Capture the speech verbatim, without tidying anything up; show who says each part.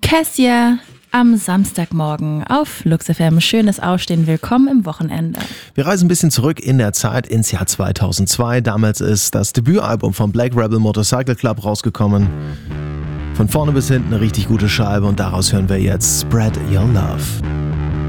Speaker 1: Cassia am Samstagmorgen auf Lux F M. Schönes Aufstehen, willkommen im Wochenende.
Speaker 2: Wir reisen ein bisschen zurück in der Zeit ins Jahr zweitausendzwei. Damals ist das Debütalbum von Black Rebel Motorcycle Club rausgekommen. Von vorne bis hinten eine richtig gute Scheibe und daraus hören wir jetzt Spread Your Love.